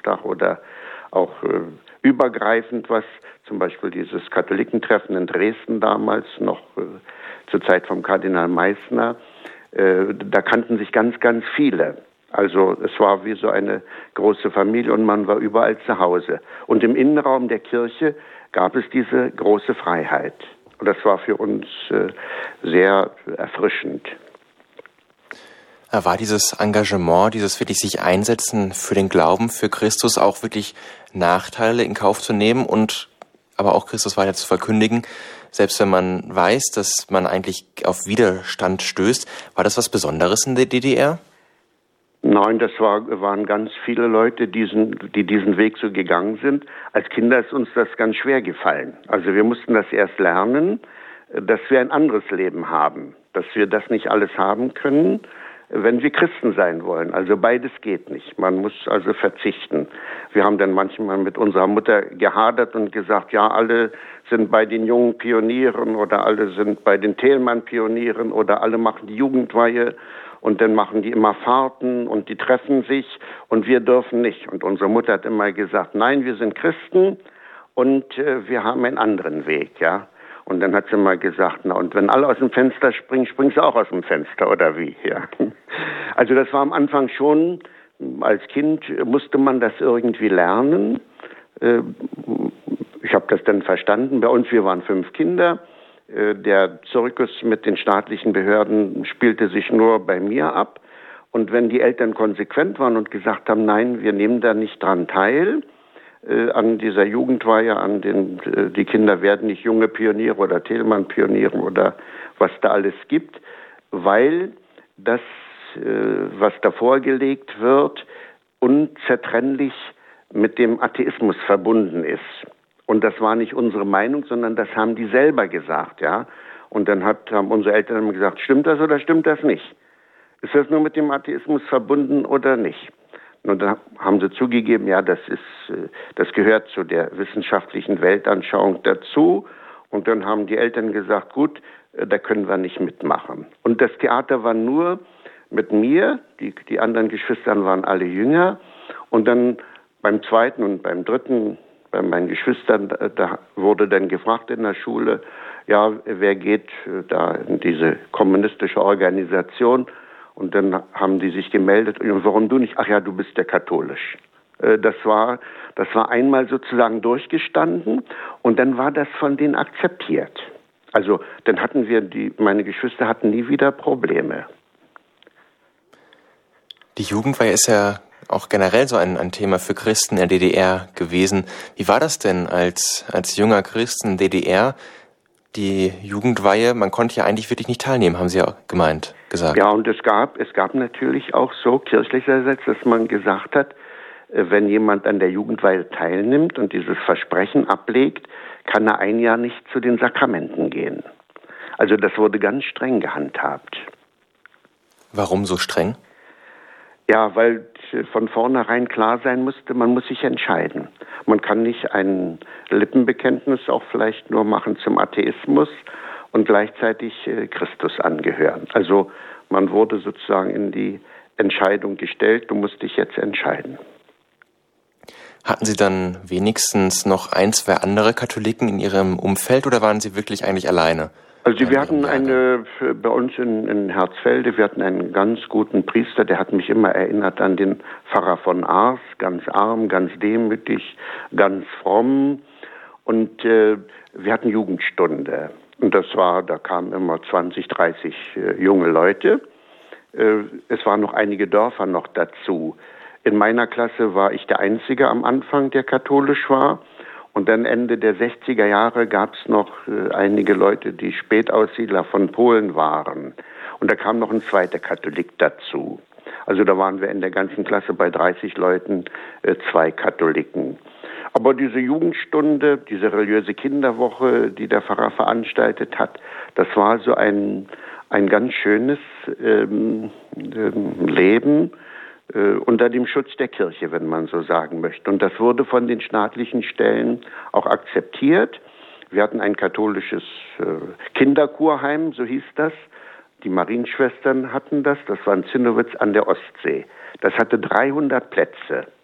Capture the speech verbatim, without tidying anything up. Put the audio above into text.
Samstag oder auch äh, übergreifend, was zum Beispiel dieses Katholikentreffen in Dresden damals, noch äh, zur Zeit vom Kardinal Meissner, äh, da kannten sich ganz, ganz viele. Also es war wie so eine große Familie und man war überall zu Hause. Und im Innenraum der Kirche gab es diese große Freiheit. Und das war für uns äh, sehr erfrischend. War dieses Engagement, dieses wirklich sich einsetzen für den Glauben, für Christus auch wirklich Nachteile in Kauf zu nehmen und aber auch Christus weiter zu verkündigen, selbst wenn man weiß, dass man eigentlich auf Widerstand stößt? War das was Besonderes in der D D R? Nein, das war, waren ganz viele Leute, diesen, die diesen Weg so gegangen sind. Als Kinder ist uns das ganz schwer gefallen. Also wir mussten das erst lernen, dass wir ein anderes Leben haben, dass wir das nicht alles haben können, wenn wir Christen sein wollen. Also beides geht nicht. Man muss also verzichten. Wir haben dann manchmal mit unserer Mutter gehadert und gesagt, ja, alle sind bei den jungen Pionieren oder alle sind bei den Thälmann-Pionieren oder alle machen die Jugendweihe und dann machen die immer Fahrten und die treffen sich und wir dürfen nicht. Und unsere Mutter hat immer gesagt, nein, wir sind Christen und äh, wir haben einen anderen Weg, ja. Und dann hat sie mal gesagt, na und wenn alle aus dem Fenster springen, springst du auch aus dem Fenster, oder wie? Ja. Also das war am Anfang schon, als Kind musste man das irgendwie lernen. Ich habe das dann verstanden. Bei uns, wir waren fünf Kinder. Der Zirkus mit den staatlichen Behörden spielte sich nur bei mir ab. Und wenn die Eltern konsequent waren und gesagt haben, nein, wir nehmen da nicht dran teil, Äh, an dieser Jugendweihe, an den, äh, die Kinder werden nicht junge Pioniere oder Thälmann-Pioniere oder was da alles gibt, weil das, äh, was da vorgelegt wird, unzertrennlich mit dem Atheismus verbunden ist. Und das war nicht unsere Meinung, sondern das haben die selber gesagt, ja. Und dann hat, haben unsere Eltern gesagt, stimmt das oder stimmt das nicht? Ist das nur mit dem Atheismus verbunden oder nicht? Und dann haben sie zugegeben, ja, das ist, das gehört zu der wissenschaftlichen Weltanschauung dazu. Und dann haben die Eltern gesagt, gut, da können wir nicht mitmachen. Und das Theater war nur mit mir, die, die anderen Geschwister waren alle jünger. Und dann beim zweiten und beim dritten, bei meinen Geschwistern, da wurde dann gefragt in der Schule, ja, wer geht da in diese kommunistische Organisation? Und dann haben die sich gemeldet, und warum du nicht? Ach ja, du bist ja katholisch. Das war, das war einmal sozusagen durchgestanden und dann war das von denen akzeptiert. Also dann hatten wir, die, meine Geschwister hatten nie wieder Probleme. Die Jugendweihe ist ja auch generell so ein, ein Thema für Christen in der D D R gewesen. Wie war das denn als, als junger Christ in der D D R? Die Jugendweihe, man konnte ja eigentlich wirklich nicht teilnehmen, haben Sie ja gemeint, gesagt. Ja, und es gab, es gab natürlich auch so kirchlicherseits, dass man gesagt hat, wenn jemand an der Jugendweihe teilnimmt und dieses Versprechen ablegt, kann er ein Jahr nicht zu den Sakramenten gehen. Also das wurde ganz streng gehandhabt. Warum so streng? Ja, weil von vornherein klar sein musste, man muss sich entscheiden. Man kann nicht ein Lippenbekenntnis auch vielleicht nur machen zum Atheismus und gleichzeitig Christus angehören. Also man wurde sozusagen in die Entscheidung gestellt, du musst dich jetzt entscheiden. Hatten Sie dann wenigstens noch ein, zwei andere Katholiken in Ihrem Umfeld oder waren Sie wirklich eigentlich alleine? Also wir hatten eine, bei uns in, in Herzfelde, wir hatten einen ganz guten Priester, der hat mich immer erinnert an den Pfarrer von Ars, ganz arm, ganz demütig, ganz fromm. Und äh, wir hatten Jugendstunde. Und das war, da kamen immer zwanzig, dreißig äh, junge Leute. Äh, es waren noch einige Dörfer noch dazu. In meiner Klasse war ich der Einzige am Anfang, der katholisch war. Und dann Ende der sechziger Jahre gab es noch äh, einige Leute, die Spätaussiedler von Polen waren. Und da kam noch ein zweiter Katholik dazu. Also da waren wir in der ganzen Klasse bei dreißig Leuten, äh, zwei Katholiken. Aber diese Jugendstunde, diese religiöse Kinderwoche, die der Pfarrer veranstaltet hat, das war so ein, ein ganz schönes ähm, ähm, Leben, unter dem Schutz der Kirche, wenn man so sagen möchte. Und das wurde von den staatlichen Stellen auch akzeptiert. Wir hatten ein katholisches äh, Kinderkurheim, so hieß das. Die Marienschwestern hatten das. Das war in Zinnowitz an der Ostsee. Das hatte dreihundert Plätze.